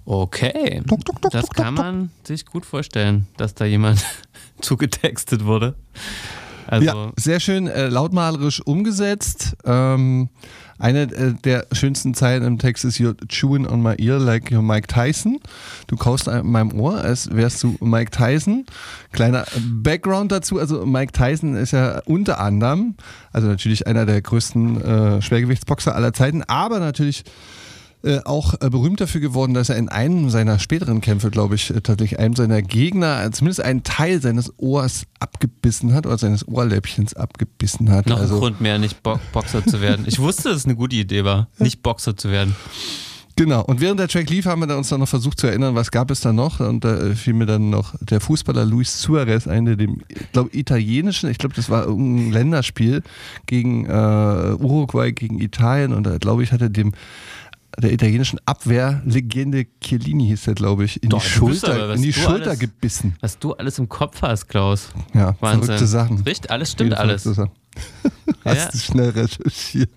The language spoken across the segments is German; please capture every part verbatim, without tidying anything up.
Okay, Tok, tok, tok, das tok, kann tok, man sich gut vorstellen, dass da jemand zugetextet wurde. Also, Ja, sehr schön äh, lautmalerisch umgesetzt. Ähm, eine äh, der schönsten Zeilen im Text ist "You're chewing on my ear like you're Mike Tyson." Du kaust an meinem Ohr, als wärst du Mike Tyson. Kleiner Background dazu, also Mike Tyson ist ja unter anderem, also natürlich einer der größten äh, Schwergewichtsboxer aller Zeiten, aber natürlich Äh, auch äh, berühmt dafür geworden, dass er in einem seiner späteren Kämpfe, glaube ich, äh, tatsächlich einem seiner Gegner äh, zumindest einen Teil seines Ohrs abgebissen hat oder seines Ohrläppchens abgebissen hat. noch also, ein Grund mehr, nicht Bo- Boxer zu werden. Ich wusste, dass es eine gute Idee war, nicht Boxer zu werden. Genau, und während der Track lief, haben wir dann uns dann noch versucht zu erinnern, was gab es da noch, und da äh, fiel mir dann noch der Fußballer Luis Suarez ein, der dem, ich glaube, italienischen, ich glaube, das war irgendein Länderspiel gegen äh, Uruguay, gegen Italien, und da, glaube ich, hat er dem der italienischen Abwehrlegende Chiellini, hieß der, glaube ich, in Doch, die du bist Schulter, aber, was in die du Schulter alles- gebissen. Was du alles im Kopf hast, Klaus. Ja, Wahnsinn. verrückte Sachen. Richtig, alles stimmt Viele alles. verrückte Sachen. Hast Ja. du schnell recherchiert.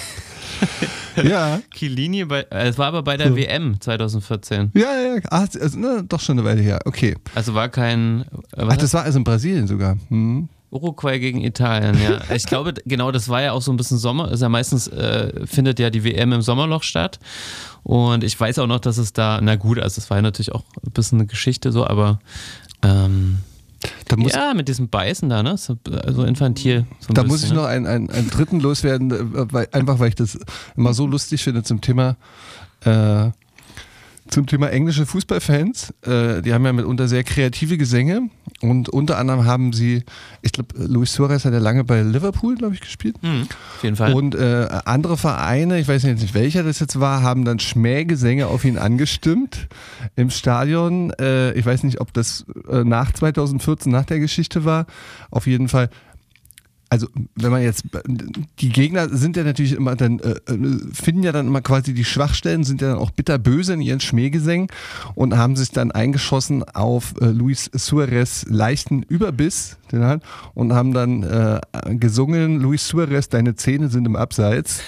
Ja. Chiellini, bei, äh, es war aber bei der So. W M zwanzig vierzehn. Ja, ja, ach, also, ne, doch schon eine Weile her. Okay. Also war kein... äh, was Ach, das war also in Brasilien sogar. Hm. Uruguay gegen Italien, ja. Ich glaube, genau, das war ja auch so ein bisschen Sommer. Ist ja meistens äh, findet ja die W M im Sommerloch statt. Und ich weiß auch noch, dass es da, na gut, also es war ja natürlich auch ein bisschen eine Geschichte so, aber ähm, Da muss, ja, mit diesem Beißen da, ne? So, so infantil. So ein da bisschen, muss ich ne? noch einen, einen, einen dritten loswerden, äh, weil, einfach weil ich das immer so lustig finde zum Thema äh, zum Thema englische Fußballfans. Äh, die haben ja mitunter sehr kreative Gesänge, und unter anderem haben sie, ich glaube, Luis Suarez hat ja lange bei Liverpool, glaube ich, gespielt. Mhm, auf jeden Fall. Und äh, andere Vereine, ich weiß jetzt nicht, welcher das jetzt war, haben dann Schmähgesänge auf ihn angestimmt im Stadion. Äh, ich weiß nicht, ob das äh, nach zwanzig vierzehn, nach der Geschichte war. Auf jeden Fall. Also wenn man jetzt, die Gegner sind ja natürlich immer dann, äh, finden ja dann immer quasi die Schwachstellen, sind ja dann auch bitterböse in ihren Schmähgesängen und haben sich dann eingeschossen auf äh, Luis Suarez leichten Überbiss, den er hat, und haben dann äh, gesungen: Luis Suarez, deine Zähne sind im Abseits.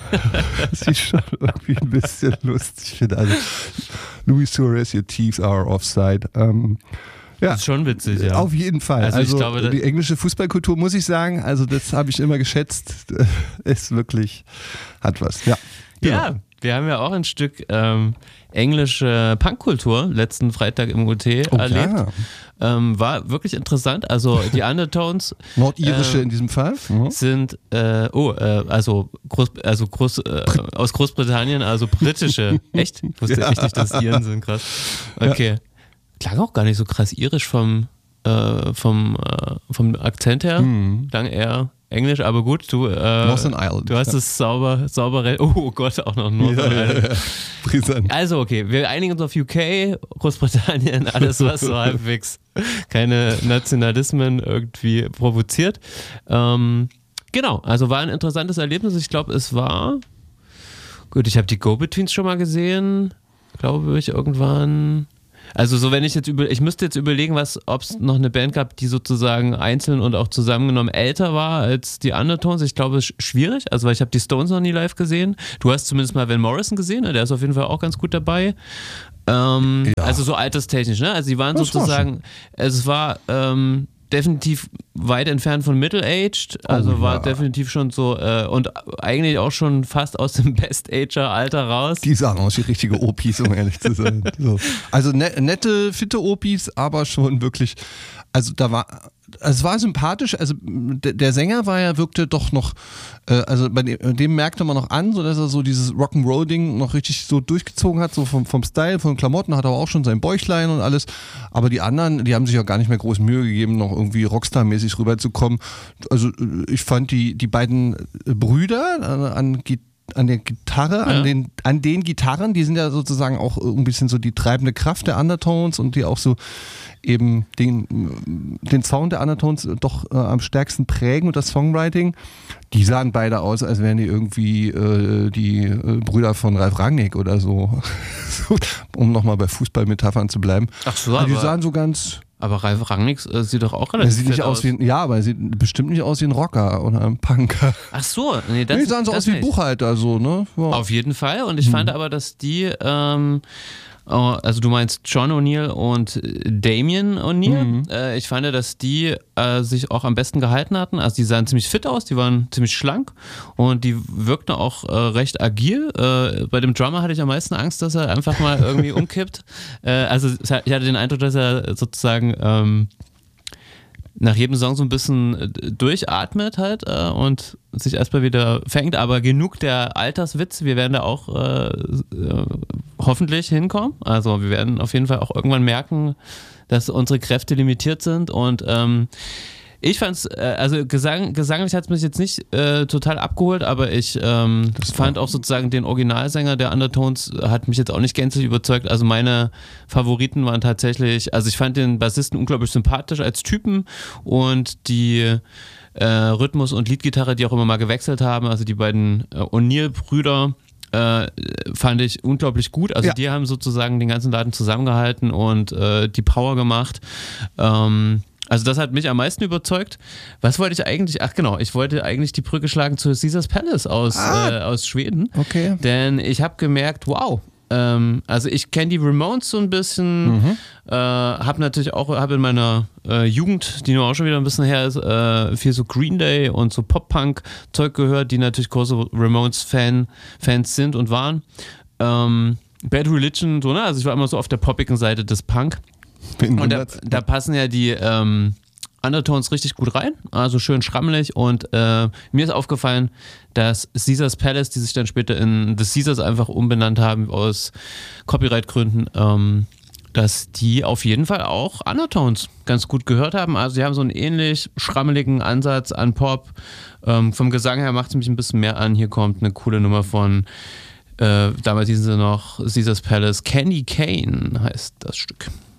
Das ist schon irgendwie ein bisschen lustig, finde. Also, Luis Suarez, your teeth are offside. Ähm, Ja, das ist schon witzig, ja. auf jeden Fall. Also Also, ich glaube, die englische Fußballkultur, muss ich sagen, also das habe ich immer geschätzt, ist wirklich, hat was. Ja, Ja, wir haben ja auch ein Stück ähm, englische Punkkultur letzten Freitag im U T Oh, erlebt. ja. Ähm, war wirklich interessant. Also die Undertones Nordirische äh, in diesem Fall. Mhm. sind, äh, oh, äh, also, Groß, also Groß, äh, aus Großbritannien, also britische. Echt? Ich wusste Ja. echt nicht, dass Iren sind, krass. Okay. Klang auch gar nicht so krass irisch vom, äh, vom, äh, vom Akzent her. Mhm. Klang eher englisch, aber gut, du, äh, Northern Ireland. du hast es sauber, sauber, re- oh Gott, auch noch Northern Ja, ja, Ireland. ja. Brisant. Also okay, wir einigen uns auf U K, Großbritannien, alles was so halbwegs keine Nationalismen irgendwie provoziert. Ähm, genau, also war ein interessantes Erlebnis. Ich glaube, es war, gut, ich habe die Go-Betweens schon mal gesehen, glaube ich, irgendwann. Also so, wenn ich jetzt über, ich müsste jetzt überlegen, was, ob es noch eine Band gab, die sozusagen einzeln und auch zusammengenommen älter war als die Undertones. Ich glaube, es ist schwierig, also weil ich habe die Stones noch nie live gesehen. Du hast zumindest mal Van Morrison gesehen, ne? Der ist auf jeden Fall auch ganz gut dabei. Ähm, Ja. Also so alterstechnisch, ne? Also die waren Das war sozusagen, es war ähm, definitiv weit entfernt von Middle-Aged, also Oh, war ja. definitiv schon so äh, und eigentlich auch schon fast aus dem Best-Ager-Alter raus. Die sahen aus wie richtige Opis, um ehrlich zu sein. So. Also ne, nette, fitte Opis, aber schon wirklich, also da war, es war sympathisch, also der, der Sänger war ja, wirkte doch noch, äh, also bei dem, dem merkte man noch an, so dass er so dieses Rock'n'Roll-Ding noch richtig so durchgezogen hat, so vom, vom Style, von den Klamotten, hat er auch schon sein Bäuchlein und alles, aber die anderen, die haben sich auch gar nicht mehr groß Mühe gegeben, noch irgendwie Rockstar-mäßig rüberzukommen. Also ich fand die, die beiden Brüder an, an Gitarre, an der Gitarre, Ja. an den, an den Gitarren, die sind ja sozusagen auch ein bisschen so die treibende Kraft der Undertones und die auch so eben den, den Sound der Undertones doch äh, am stärksten prägen und das Songwriting. Die sahen beide aus, als wären die irgendwie äh, die äh, Brüder von Ralf Rangnick oder so, so um nochmal bei Fußballmetaphern zu bleiben. Ach so, Also die aber- sahen so ganz... Aber Ralf Rangnick äh, sieht doch auch Er relativ sieht nicht fett aus wie ein, ja, aber er sieht bestimmt nicht aus wie ein Rocker oder ein Punker. Ach so, nee, das Die sahen so das aus wie ein nicht. Buchhalter, so, ne? Ja. Auf jeden Fall. Und ich fand aber, dass die ähm, Also du meinst John O'Neill und Damien O'Neill. Mhm. Äh, ich fand, dass die äh, sich auch am besten gehalten hatten. Also die sahen ziemlich fit aus, die waren ziemlich schlank und die wirkten auch äh, recht agil. Äh, bei dem Drummer hatte ich am meisten Angst, dass er einfach mal irgendwie umkippt. Äh, also ich hatte den Eindruck, dass er sozusagen ähm, nach jedem Song so ein bisschen durchatmet halt äh, und sich erstmal wieder fängt, aber genug der Alterswitz, wir werden da auch äh, äh, hoffentlich hinkommen, also wir werden auf jeden Fall auch irgendwann merken, dass unsere Kräfte limitiert sind und ähm, ich fand's, äh, also Gesang, gesanglich hat es mich jetzt nicht äh, total abgeholt, aber ich ähm, fand auch sozusagen den Originalsänger der Undertones hat mich jetzt auch nicht gänzlich überzeugt. Also meine Favoriten waren tatsächlich, also ich fand den Bassisten unglaublich sympathisch als Typen und die äh, Rhythmus- und Leadgitarre, die auch immer mal gewechselt haben, also die beiden äh, O'Neill-Brüder, Äh, fand ich unglaublich gut. Also ja. Die haben sozusagen den ganzen Laden zusammengehalten und äh, die Power gemacht. Ähm, also das hat mich am meisten überzeugt. Was wollte ich eigentlich? Ach genau, ich wollte eigentlich die Brücke schlagen zu Caesars Palace aus, ah. äh, aus Schweden. Okay. Denn ich habe gemerkt, wow, ähm, also ich kenne die Ramones so ein bisschen, mhm. äh, habe natürlich auch, habe in meiner äh, Jugend, die nur auch schon wieder ein bisschen her ist, äh, viel so Green Day und so Pop-Punk-Zeug gehört, die natürlich große Ramones-Fan, Fans sind und waren. Ähm, Bad Religion, so, ne? Also ich war immer so auf der poppigen Seite des Punk. Und da, da passen ja die ähm, Undertones richtig gut rein, also schön schrammelig und äh, mir ist aufgefallen, dass Caesars Palace, die sich dann später in The Caesars einfach umbenannt haben aus Copyright-Gründen, ähm, dass die auf jeden Fall auch Undertones ganz gut gehört haben. Also sie haben so einen ähnlich schrammeligen Ansatz an Pop. Ähm, vom Gesang her macht es mich ein bisschen mehr an. Hier kommt eine coole Nummer von, äh, damals hießen sie noch Caesars Palace, Candy Cane heißt das Stück.